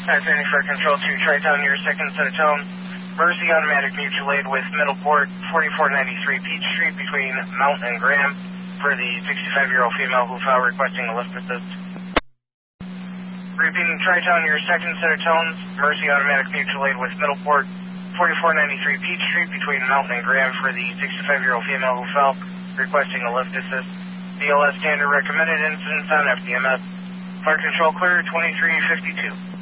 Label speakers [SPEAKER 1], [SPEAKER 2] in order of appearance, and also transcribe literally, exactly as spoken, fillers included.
[SPEAKER 1] Acting for Control two, Tri-Town, your second set of tones. Mercy Automatic Mutual Aid with Middleport, forty-four ninety-three Peach Street between Mount and Graham for the sixty-five-year-old female who filed requesting a lift assist. Repeating Tri-Town, your second set of tones. Mercy Automatic Mutual Aid with Middleport, forty-four ninety-three Peach Street between Mount and Graham for the sixty-five-year-old female who fell requesting a lift assist. D L S standard recommended incidents on F D M S. Fire control clear, twenty-three fifty-two.